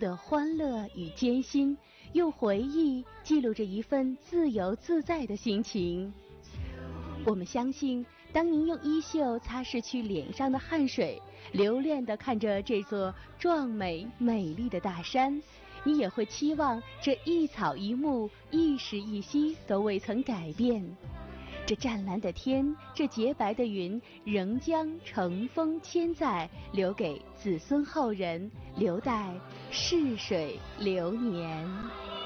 的欢乐与艰辛，用回忆记录着一份自由自在的心情。我们相信，当您用衣袖擦拭去脸上的汗水，留恋地看着这座壮美美丽的大山，你也会期望这一草一木、一时一息都未曾改变。这湛蓝的天，这洁白的云，仍将乘风千载，留给子孙后人，留待逝水流年。